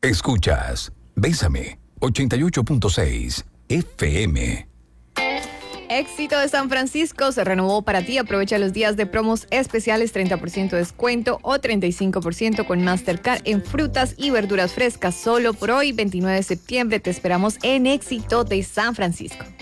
Escuchas Bésame 88.6 FM. Éxito de San Francisco se renovó para ti. Aprovecha los días de promos especiales, 30% de descuento o 35% con Mastercard en frutas y verduras frescas. Solo por hoy, 29 de septiembre, te esperamos en Éxito de San Francisco.